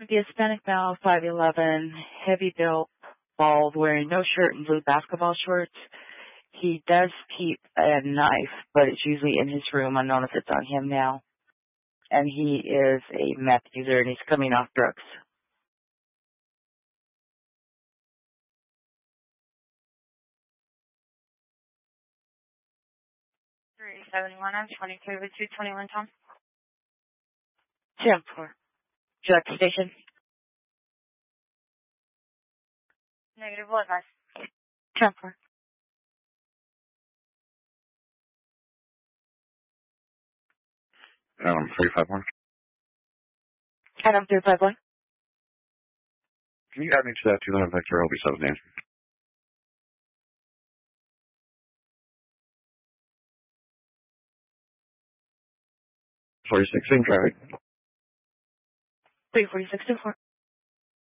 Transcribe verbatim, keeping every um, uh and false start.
The Hispanic male, five eleven, heavy built, bald, wearing no shirt and blue basketball shorts. He does keep a knife, but it's usually in his room. Unknown if it's on him now. And he is a meth user, and he's coming off drugs. three seventy-one, I'm twenty-two with two twenty-one, Tom. ten four. Drug station. Negative, what advice? ten four. Adam three five one. Adam three five one. Can you add me to that two hundred Vector L B seven name? forty-six in traffic. three forty-six two four.